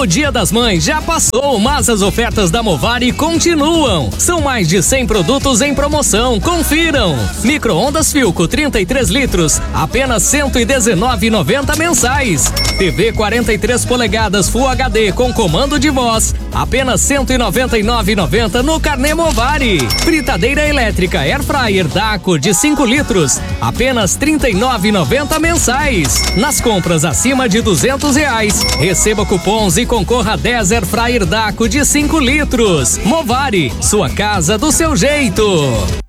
O Dia das Mães já passou, mas as ofertas da Movari continuam. São mais de 100 produtos em promoção, confiram. Micro-ondas Philco 33 litros, apenas R$ 119,90 mensais. TV 43 polegadas Full HD com comando de voz, apenas R$ 199,90 no Carnê Movari. Fritadeira elétrica Air Fryer Daco de 5 litros, apenas R$ 39,90 mensais. Nas compras acima de R$200, receba cupons e concorra a 10 Air Fryer Daco de 5 litros. Movari, sua casa do seu jeito.